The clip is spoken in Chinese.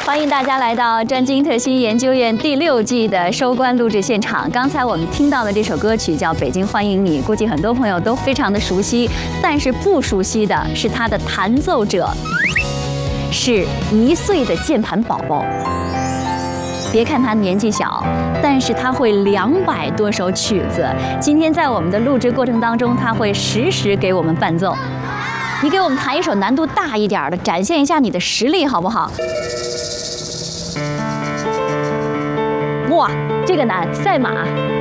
欢迎大家来到专精特新研究院第6季的收官录制现场。刚才我们听到的这首歌曲叫《北京欢迎你》，估计很多朋友都非常的熟悉，但是不熟悉的是它的弹奏者是1岁的键盘宝宝。别看他年纪小，但是他会200多首曲子。今天在我们的录制过程当中，他会实时给我们伴奏。你给我们弹一首难度大一点的，展现一下你的实力，好不好？哇，这个难，赛马。